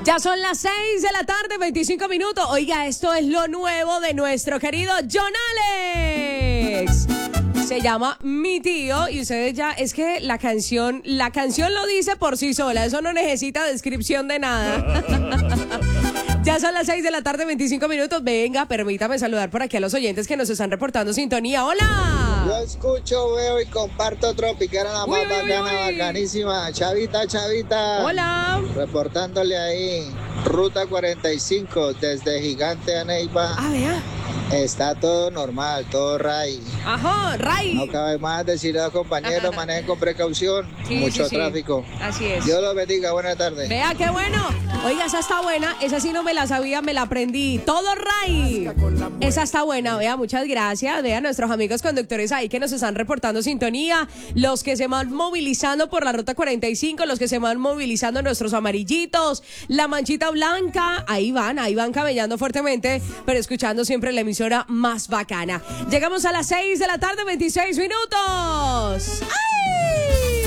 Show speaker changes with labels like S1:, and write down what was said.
S1: Ya son las 6 de la tarde, 25 minutos. Oiga, esto es lo nuevo de nuestro querido John Alex. Se llama Mi Tío y ustedes ya, es que la canción lo dice por sí sola, eso no necesita descripción de nada. Ya son las 6 de la tarde, 25 minutos. Venga, permítame saludar por aquí a los oyentes que nos están reportando sintonía. ¡Hola!
S2: Yo escucho, veo y comparto Tropicana, la más bacana, bacanísima. Chavita.
S1: Hola.
S2: Reportándole ahí, Ruta 45, desde Gigante a Neiva.
S1: Ah, vea.
S2: Está todo normal, todo ray.
S1: Ajá, ray.
S2: No cabe más decir a los compañeros, manejen con precaución.
S1: Sí,
S2: mucho
S1: sí.
S2: tráfico.
S1: Así es.
S2: Dios los bendiga, buenas tardes.
S1: Vea, qué bueno. Oiga, esa está buena. Esa sí no me la sabía, me la aprendí. Todo ray. Esa está buena. Vea, muchas gracias. Vea, nuestros amigos conductores ahí que nos están reportando sintonía. Los que se van movilizando por la ruta 45. Los que se van movilizando nuestros amarillitos. La manchita blanca. Ahí van camellando fuertemente. Pero escuchando siempre la emisora más bacana. Llegamos a las 6 de la tarde, 26 minutos. ¡Ay!